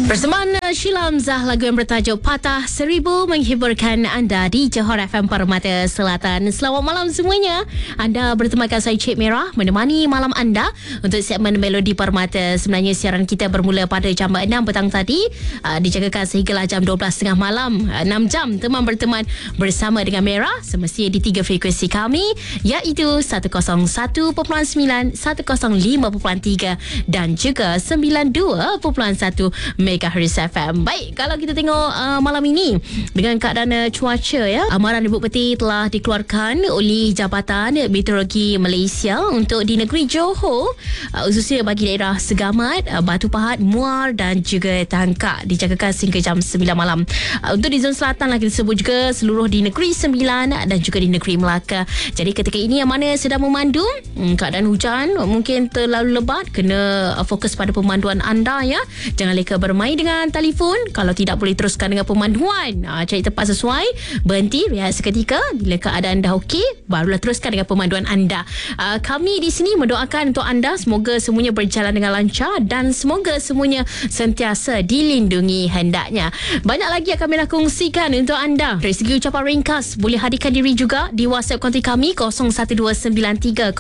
Persembahan Sheila Hamzah, lagu yang bertajuk Patah Seribu menghiburkan anda di Johor FM Permata Selatan. Selamat malam semuanya. Anda bertemakan saya Cik Merah menemani malam anda untuk segmen Melodi Permata. Sebenarnya siaran kita bermula pada jam 6 petang tadi, dijagakan sehinggalah jam 12.30 malam. 6 jam teman berteman bersama dengan Merah semestinya di 3 frekuensi kami, iaitu 101.9, 105.3 dan juga 92.1 MHz FM. Baik, kalau kita tengok malam ini dengan keadaan cuaca, amaran Ibu Peti telah dikeluarkan oleh Jabatan Meteorologi Malaysia untuk di negeri Johor, khususnya bagi daerah Segamat, Batu Pahat, Muar dan juga Tangkak, dijagakan sehingga jam 9 malam. Untuk di zon selatan lah kita sebut juga seluruh di negeri Sembilan dan juga di negeri Melaka. Jadi ketika ini yang mana sedang memandu, keadaan hujan mungkin terlalu lebat, kena fokus pada pemanduan anda ya. Jangan leka bermain dengan telefon. Kalau tidak boleh teruskan dengan pemanduan, cari tempat sesuai, berhenti, rehat seketika. Bila keadaan dah okey, barulah teruskan dengan pemanduan anda. Kami di sini mendoakan untuk anda semoga semuanya berjalan dengan lancar dan semoga semuanya sentiasa dilindungi hendaknya. Banyak lagi yang kami nak kongsikan untuk anda. Dari segi ucapan ringkas, boleh hadirkan diri juga di WhatsApp konti kami 01293010119.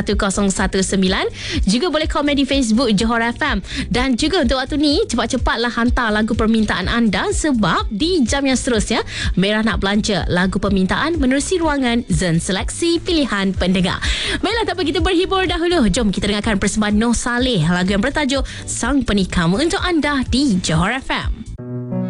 Juga boleh komen di Facebook Johor FM. Dan juga untuk waktu ni, cepat-cepatlah hantar lagu permintaan anda sebab di jam yang seterusnya Merah nak belanja lagu permintaan menerusi ruangan Zon Seleksi Pilihan Pendengar. Baiklah, tak apa, kita berhibur dahulu. Jom kita dengarkan persembahan Noh Saleh, lagu yang bertajuk Sang Penikam untuk anda di Johor FM.